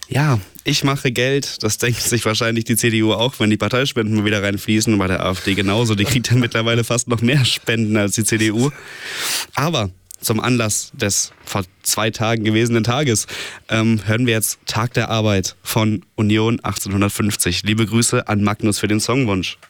Ja, ich mache Geld, das denkt sich wahrscheinlich die CDU auch, wenn die Parteispenden mal wieder reinfließen, und bei der AfD genauso. Die kriegt ja mittlerweile fast noch mehr Spenden als die CDU. Aber zum Anlass des vor 2 Tagen gewesenen Tages hören wir jetzt Tag der Arbeit von Union 1850. Liebe Grüße an Magnus für den Songwunsch.